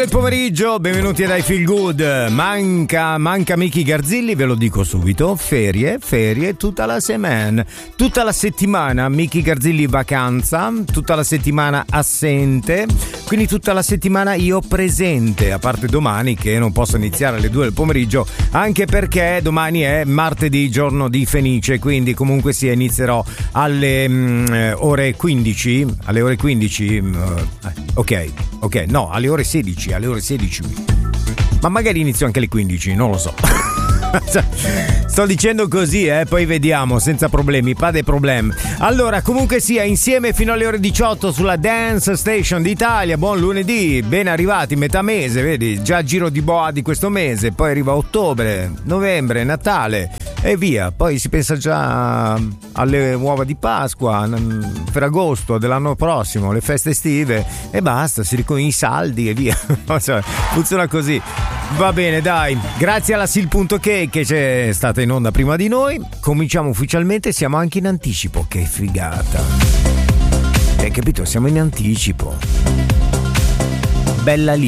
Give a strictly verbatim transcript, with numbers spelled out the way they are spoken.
del pomeriggio, benvenuti a Dai Feel Good. Manca, manca Miki Garzilli, ve lo dico subito. Ferie, ferie, tutta la settimana. Tutta la settimana Miki Garzilli vacanza, tutta la settimana assente, quindi tutta la settimana io presente, a parte domani che non posso iniziare alle due del pomeriggio, anche perché domani è martedì, giorno di Fenice, quindi comunque sia inizierò alle mh, ore quindici, alle ore quindici, mh, ok, ok, no, alle ore sedici, alle ore sedici, ma magari inizio anche alle quindici, non lo so. Sto dicendo così, eh, poi vediamo, senza problemi, pas de problème. Allora, comunque sia, insieme fino alle ore diciotto sulla Dance Station d'Italia. Buon lunedì, ben arrivati, metà mese, vedi, già giro di boa di questo mese, poi arriva ottobre, novembre, Natale e via. Poi si pensa già alle uova di Pasqua, Ferragosto dell'anno prossimo, le feste estive e basta, si riconoscono i saldi e via. Funziona così. Va bene, dai, grazie alla Sil punto Cake che c'è stata in onda prima di noi. Cominciamo ufficialmente, siamo anche in anticipo, che figata. Hai capito? Siamo in anticipo. Bella lì.